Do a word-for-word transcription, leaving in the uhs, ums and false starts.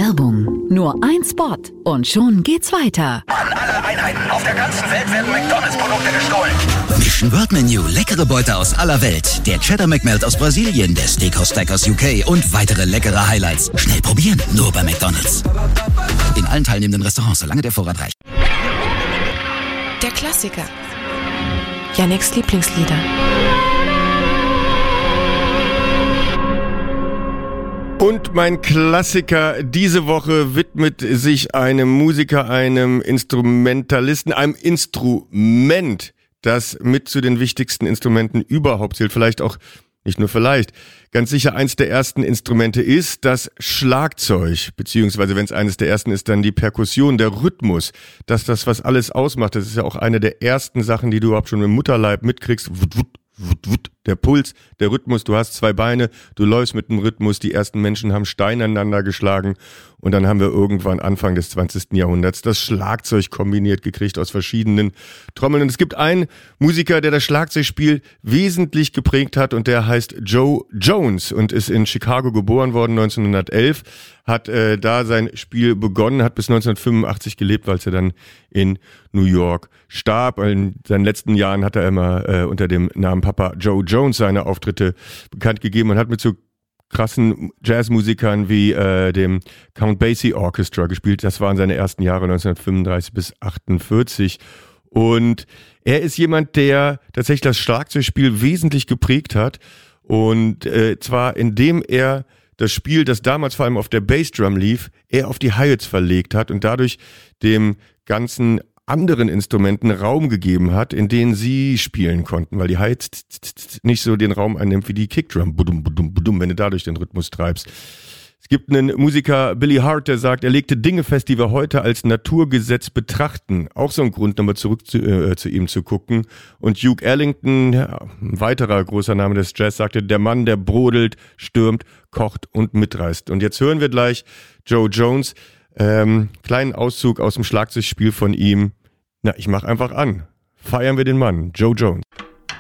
Werbung. Nur ein Spot und schon geht's weiter. An alle Einheiten auf der ganzen Welt werden McDonalds-Produkte gestohlen. Mission World Menu, leckere Beute aus aller Welt. Der Cheddar McMelt aus Brasilien, der Steakhouse Stack aus U K und weitere leckere Highlights. Schnell probieren, nur bei McDonalds. In allen teilnehmenden Restaurants, solange der Vorrat reicht. Der Klassiker. Yannicks Lieblingslieder. Und mein Klassiker diese Woche widmet sich einem Musiker, einem Instrumentalisten, einem Instrument, das mit zu den wichtigsten Instrumenten überhaupt zählt. Vielleicht auch, nicht nur vielleicht, ganz sicher eins der ersten Instrumente ist das Schlagzeug, beziehungsweise wenn es eines der ersten ist, dann die Perkussion, der Rhythmus. Das ist das, was alles ausmacht. Das ist ja auch eine der ersten Sachen, die du überhaupt schon im Mutterleib mitkriegst. Wut, wut, wut, wut. Der Puls, der Rhythmus, du hast zwei Beine, du läufst mit dem Rhythmus, die ersten Menschen haben Steine aneinander geschlagen und dann haben wir irgendwann Anfang des zwanzigsten Jahrhunderts das Schlagzeug kombiniert gekriegt aus verschiedenen Trommeln. Und es gibt einen Musiker, der das Schlagzeugspiel wesentlich geprägt hat und der heißt Joe Jones und ist in Chicago geboren worden neunzehnhundertelf, hat äh, da sein Spiel begonnen, hat bis neunzehnhundertfünfundachtzig gelebt, weil er dann in New York starb. In seinen letzten Jahren hat er immer äh, unter dem Namen Papa Joe Jones seine Auftritte bekannt gegeben und hat mit so krassen Jazzmusikern wie äh, dem Count Basie Orchestra gespielt. Das waren seine ersten Jahre neunzehnhundertfünfunddreißig bis achtundvierzig. Und er ist jemand, der tatsächlich das Schlagzeugspiel wesentlich geprägt hat. Und äh, zwar indem er das Spiel, das damals vor allem auf der Bassdrum lief, er auf die Hi-Hats verlegt hat und dadurch dem ganzen anderen Instrumenten Raum gegeben hat, in denen sie spielen konnten, weil die Hi-Hats nicht so den Raum einnimmt wie die Kickdrum, budum, budum, budum, wenn du dadurch den Rhythmus treibst. Es gibt einen Musiker, Billy Hart, der sagt, er legte Dinge fest, die wir heute als Naturgesetz betrachten. Auch so ein Grund, nochmal zurück zu, äh, zu ihm zu gucken. Und Duke Ellington, ja, ein weiterer großer Name des Jazz, sagte, der Mann, der brodelt, stürmt, kocht und mitreißt. Und jetzt hören wir gleich Joe Jones, ähm, kleinen Auszug aus dem Schlagzeugspiel von ihm. Na, ich mach einfach an. Feiern wir den Mann, Joe Jones.